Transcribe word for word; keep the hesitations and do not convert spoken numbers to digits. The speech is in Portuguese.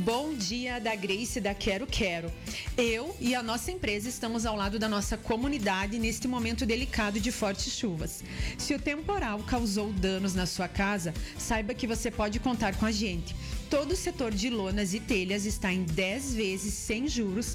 Bom dia da Grace da Quero Quero. Eu e a nossa empresa estamos ao lado da nossa comunidade neste momento delicado de fortes chuvas. Se o temporal causou danos na sua casa, saiba que você pode contar com a gente. Todo o setor de lonas e telhas está em dez vezes sem juros